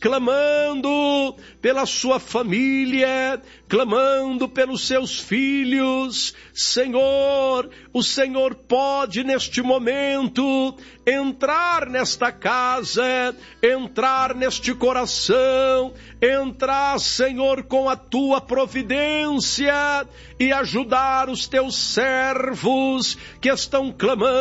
clamando pela sua família, clamando pelos seus filhos. Senhor, o Senhor pode neste momento entrar nesta casa, entrar neste coração, entrar, Senhor, com a tua providência e ajudar os teus servos que estão clamando